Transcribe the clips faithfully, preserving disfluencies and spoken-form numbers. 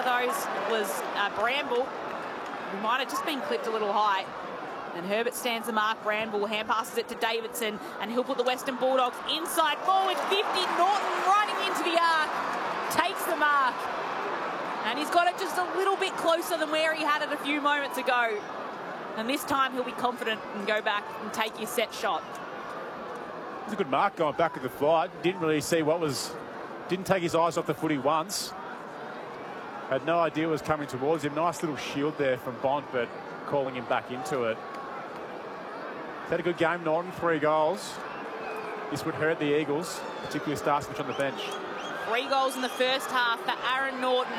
of those was uh, Bramble, who might have just been clipped a little high. And Herbert stands the mark. Bramble hand passes it to Davidson, and he'll put the Western Bulldogs inside forward fifty. Norton running into the arc, takes the mark. And he's got it just a little bit closer than where he had it a few moments ago. And this time he'll be confident and go back and take his set shot. It was a good mark going back of the flight. Didn't really see what was... Didn't take his eyes off the footy once. Had no idea what was coming towards him. Nice little shield there from Bont, but calling him back into it. He's had a good game, Norton. Three goals. This would hurt the Eagles, particularly Starswitch on the bench. Three goals in the first half for Aaron Norton.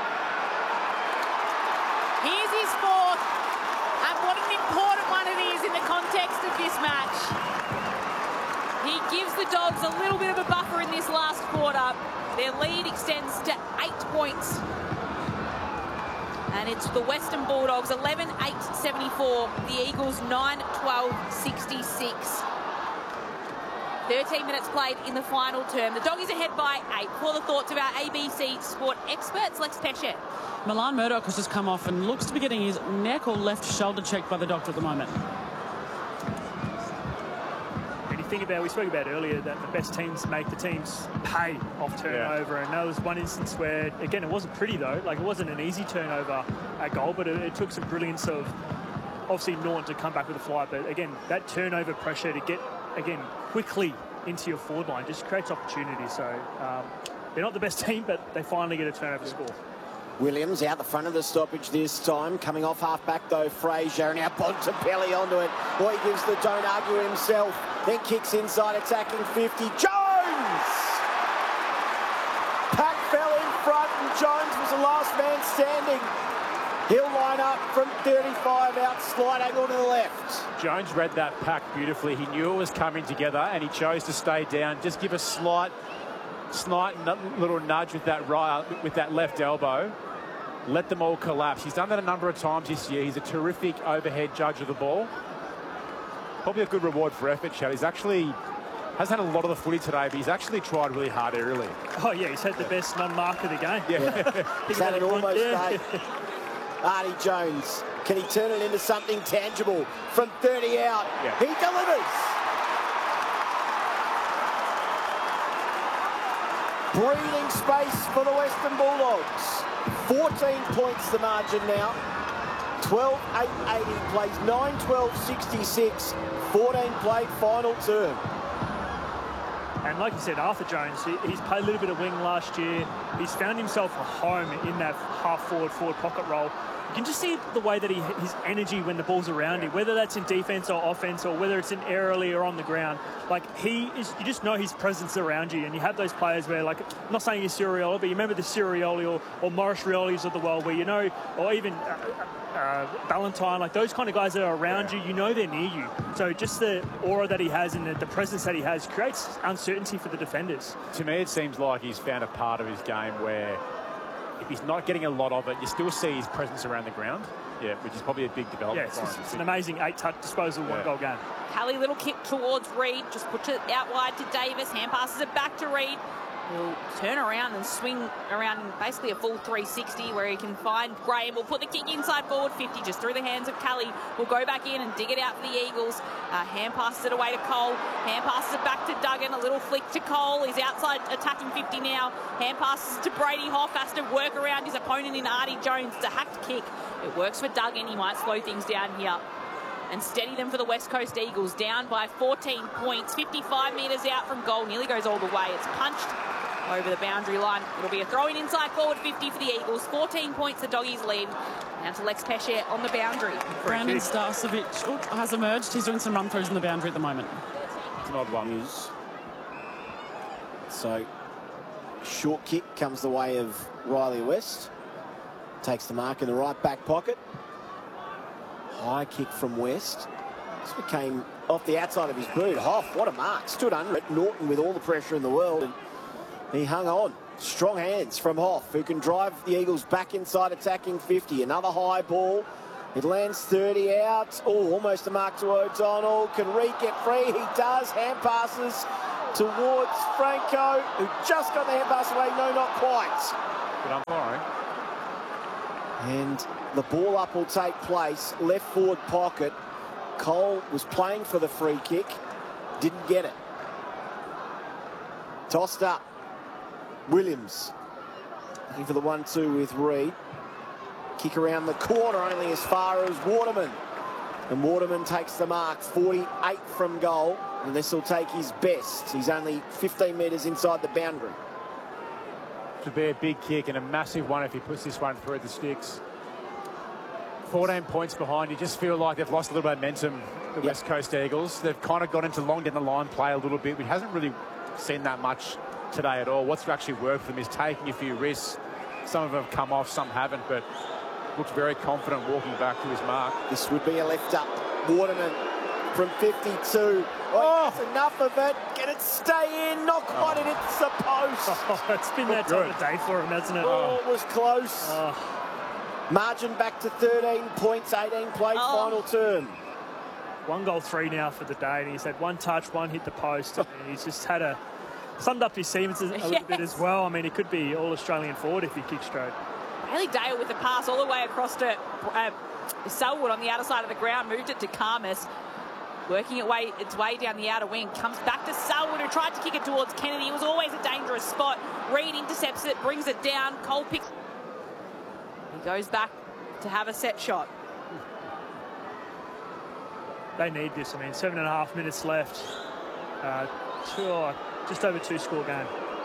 Here's his fourth, and what an important one it is in the context of this match. He gives the Dogs a little bit of a buffer in this last quarter. Their lead extends to eight points. And it's the Western Bulldogs eleven eight seventy-four, the Eagles nine twelve sixty-six. thirteen minutes played in the final term. The Doggies ahead by eight. For the thoughts of our A B C Sport experts, Lex Peshet. Milan Murdoch has just come off and looks to be getting his neck or left shoulder checked by the doctor at the moment. And you think about, we spoke about earlier that the best teams make the teams pay off turnover. Yeah. And there was one instance where, again, it wasn't pretty though. Like, it wasn't an easy turnover at goal, but it, it took some brilliance of, obviously, Norton to come back with a fly. But again, that turnover pressure to get, again, quickly into your forward line just creates opportunity. So um, they're not the best team, but they finally get a turnover score. Williams out the front of the stoppage this time. Coming off half-back, though, Fraser. And now Bontempelli onto it. Boy, he gives the don't argue himself. Then kicks inside, attacking fifty. Jones! Pack fell in front, and Jones was the last man standing. He'll line up from thirty-five out, slight angle to the left. Jones read that pack beautifully. He knew it was coming together, and he chose to stay down. Just give a slight, slight little nudge with that right, with that left elbow. Let them all collapse. He's done that a number of times this year. He's a terrific overhead judge of the ball. Probably a good reward for effort, Chad. He's actually hasn't had a lot of the footy today, but he's actually tried really hard early. Oh yeah, he's had the best non-mark of the game. Yeah, he's had an almost day. Artie Jones, can he turn it into something tangible from thirty out? Yeah. He delivers. Breathing space for the Western Bulldogs. fourteen points the margin now. twelve eight eighty plays nine twelve sixty-six. fourteen played final term. And like you said, Arthur Jones, he, he's played a little bit of wing last year. He's found himself a home in that half-forward, forward pocket role. You can just see the way that he, his energy when the ball's around him, whether that's in defence or offence or whether it's in aerially or on the ground. Like, he is, you just know his presence around you. And you have those players where, like, I'm not saying he's Sirioli, but you remember the Sirioli or, or Morris Riolis of the world where you know, or even uh, uh, Ballantyne, like those kind of guys that are around you, you know they're near you. So just the aura that he has and the, the presence that he has creates uncertainty for the defenders. To me, it seems like he's found a part of his game where if he's not getting a lot of it, you still see his presence around the ground. Yeah, which is probably a big development. Yeah, it's, it's, it's an amazing eight-touch disposal, yeah. one-goal game. Kelly, little kick towards Reid, just puts it out wide to Davis, hand passes it back to Reid. He'll turn around and swing around in basically a full three sixty where he can find Graham. We'll put the kick inside forward fifty just through the hands of Kelly. We'll go back in and dig it out for the Eagles. Uh, hand passes it away to Cole. Hand passes it back to Duggan. A little flick to Cole. He's outside attacking fifty now. Hand passes to Brady Hoff. Has to work around his opponent in Artie Jones. It's a hacked kick. It works for Duggan. He might slow things down here and steady them for the West Coast Eagles. Down by fourteen points. fifty-five metres out from goal. Nearly goes all the way. It's punched over the boundary line. It'll be a throw-in inside forward fifty for the Eagles. fourteen points the Doggies lead. Now to Lex Peshet on the boundary. Brandon Starcevic has emerged. He's doing some run-throughs in the boundary at the moment. It's an odd one. So, short kick comes the way of Riley West. Takes the mark in the right back pocket. High kick from West. This came off the outside of his boot. Hoff, what a mark. Stood under it. Norton with all the pressure in the world. And he hung on. Strong hands from Hoff, who can drive the Eagles back inside attacking fifty. Another high ball. It lands thirty out. Oh, almost a mark to O'Donnell. Can Reid get free? He does. Hand passes towards Franco, who just got the hand pass away. No, not quite. Good umpiring. And the ball up will take place. Left forward pocket. Cole was playing for the free kick. Didn't get it. Tossed up. Williams. Looking for the one two with Reid. Kick around the corner only as far as Waterman. And Waterman takes the mark. forty-eight from goal. And this will take his best. He's only fifteen metres inside the boundary. To be a big kick and a massive one if he puts this one through the sticks. fourteen points behind. You just feel like they've lost a little momentum, the yep. West Coast Eagles. They've kind of got into long down the line play a little bit. We hasn't really seen that much today at all. What's actually worked for them is taking a few risks. Some of them have come off, some haven't, but looks very confident walking back to his mark. This would be a left up. Waterman from fifty-two. Oh, Oh. That's enough of it. Can it stay in? Not quite. Oh. It hits the post. Oh, it's been that Good. time of day for him, hasn't it? Oh, it was close. Oh. Margin back to thirteen points, eighteen played, Oh. final turn. One goal, three now for the day, and he's had one touch, one hit the post, and he's just had a summed up his seams a little Yes. bit as well. I mean, he could be all Australian forward if he kicks straight. Bailey Dale with the pass all the way across to uh, Selwood on the outer side of the ground, moved it to Karmas, working it way, its way down the outer wing, comes back to Selwood, who tried to kick it towards Kennedy. It was always a dangerous spot. Reid intercepts it, brings it down. Cole picks. He goes back to have a set shot. They need this. I mean, seven and a half minutes left. Uh, two, oh, just over two score game.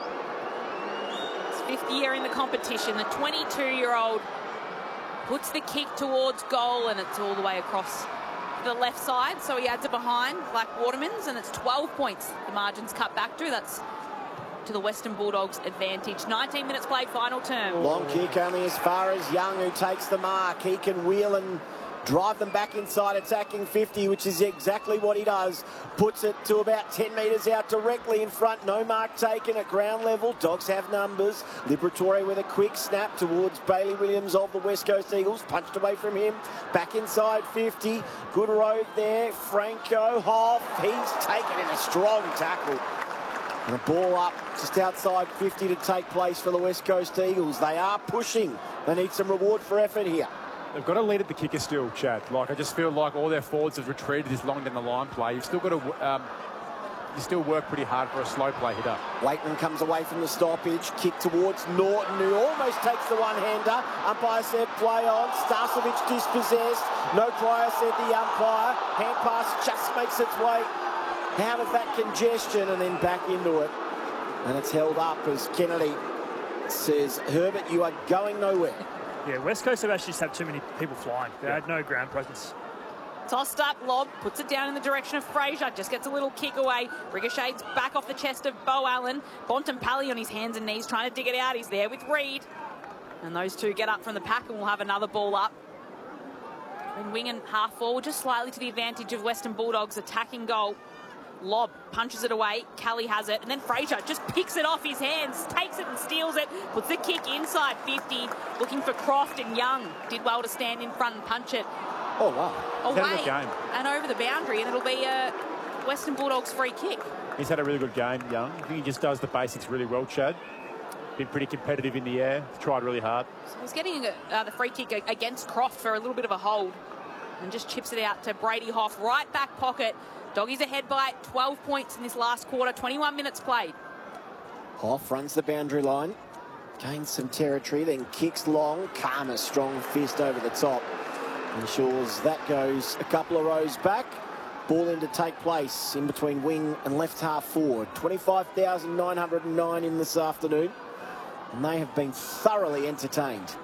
His fifth year in the competition. The twenty-two-year-old puts the kick towards goal, and it's all the way across the left side. So he adds it behind Black Waterman's, and it's twelve points. The margin's cut back to. That's to the Western Bulldogs' advantage. nineteen minutes played, final term. Long kick only as far as Young, who takes the mark. He can wheel and drive them back inside attacking fifty, which is exactly what he does. Puts it to about ten metres out directly in front. No mark taken at ground level. Dogs have numbers. Liberatore with a quick snap towards Bailey Williams of the West Coast Eagles. Punched away from him. Back inside fifty. Good road there. Franco Hoff. He's taken in a strong tackle. And a ball up just outside fifty to take place for the West Coast Eagles. They are pushing. They need some reward for effort here. They've got to lead at the kicker still, Chad. Like, I just feel like all their forwards have retreated this long down the line play. You've still got to, um, you still work pretty hard for a slow play hitter. Waitman comes away from the stoppage. Kick towards Norton, who almost takes the one-hander. Umpire said play on. Starcevic dispossessed. No prior, said the umpire. Hand pass just makes its way out of that congestion and then back into it. And it's held up as Kennedy says, Herbert, you are going nowhere. Yeah, West Coast have actually just had too many people flying. They Yeah. had no ground presence. Tossed up, lob, puts it down in the direction of Fraser, just gets a little kick away. Ricochets back off the chest of Beau Allen. Bontempelli on his hands and knees trying to dig it out. He's there with Reid. And those two get up from the pack and we'll have another ball up. And wing and half forward, just slightly to the advantage of Western Bulldogs attacking goal. Lob punches it away. Kelly has it, and then Fraser just picks it off his hands, takes it and steals it, puts the kick inside fifty, looking for Croft, and Young did well to stand in front and punch it Oh, wow. He's had a away good game. and over the boundary, and it'll be a Western Bulldogs free kick. He's had a really good game, Young. I think he just does the basics really well, Chad. Been pretty competitive in the air. Tried really hard. So he's getting uh, the free kick against Croft for a little bit of a hold, and just chips it out to Brady Hoff, right back pocket. Doggies ahead by twelve points in this last quarter, twenty-one minutes played. Hoff runs the boundary line, gains some territory, then kicks long. Karma, strong fist over the top. Ensures that goes a couple of rows back. Ball in to take place in between wing and left half forward. twenty-five thousand nine hundred nine in this afternoon. And they have been thoroughly entertained.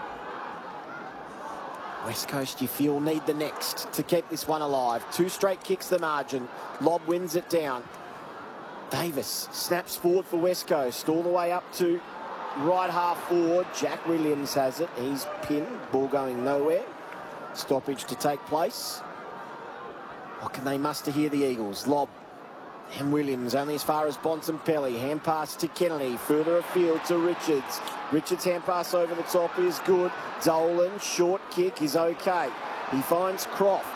West Coast, you feel, need the next to keep this one alive. Two straight kicks the margin. Lob wins it down. Davis snaps forward for West Coast, all the way up to right half forward. Jack Williams has it. He's pinned. Ball going nowhere. Stoppage to take place. What can they muster here, the Eagles? Lob. And Williams only as far as Bontempelli. Hand pass to Kennedy. Further afield to Richards. Richards' hand pass over the top is good. Dolan, short kick is okay. He finds Croft.